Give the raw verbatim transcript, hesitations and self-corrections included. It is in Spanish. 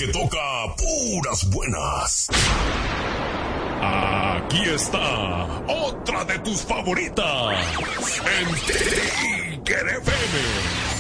que toca puras buenas. Aquí está otra de tus favoritas. En Tiger F M.